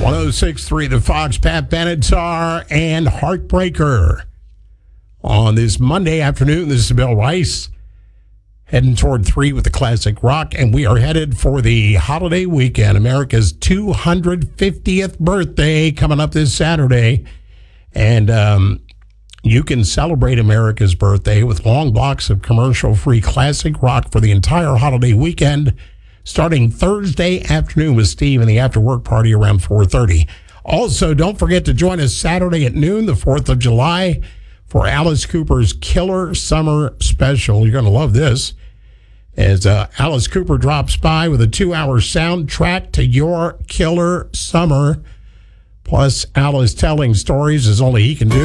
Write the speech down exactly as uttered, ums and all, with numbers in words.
one oh six point three The Fox, Pat Benatar, and Heartbreaker. On this Monday afternoon, this is Bill Rice, heading toward three with the classic rock, and we are headed for the holiday weekend, America's two hundred fiftieth birthday coming up this Saturday. And um, you can celebrate America's birthday with long blocks of commercial-free classic rock for the entire holiday weekend, starting Thursday afternoon with Steve and the after-work party around four thirty. Also, don't forget to join us Saturday at noon, the fourth of July, for Alice Cooper's Killer Summer Special. You're going to love this, as uh, Alice Cooper drops by with a two-hour soundtrack to your killer summer, plus Alice telling stories as only he can do.